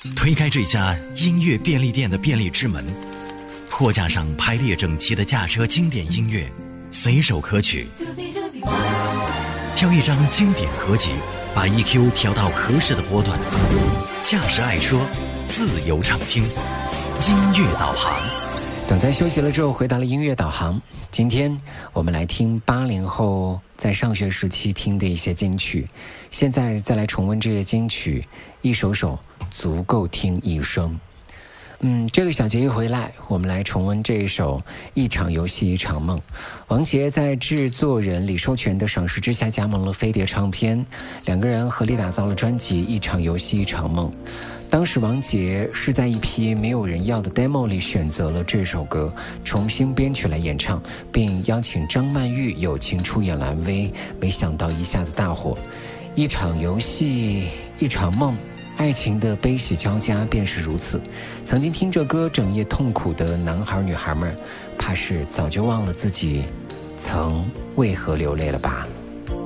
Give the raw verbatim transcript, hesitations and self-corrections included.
推开这家音乐便利店的便利之门，货架上排列整齐的驾车经典音乐，随手可取。挑一张经典合集，把 E Q 调到合适的波段，驾驶爱车，自由畅听，音乐导航。 等在休息了之后，回到了音乐导航。今天我们来听八零后在上学时期听的一些金曲，现在再来重温这些金曲，一首首足够听一生。嗯，这个小节一回来，我们来重温这一首《一场游戏一场梦》。王杰在制作人李寿全的赏识之下加盟了飞碟唱片，两个人合力打造了专辑《一场游戏一场梦》。当时王杰是在一批没有人要的 demo 里选择了这首歌，重新编曲来演唱，并邀请张曼玉友情出演了 M V， 没想到一下子大火。一场游戏一场梦，爱情的悲喜交加便是如此。曾经听着歌整夜痛苦的男孩女孩们，怕是早就忘了自己曾为何流泪了吧。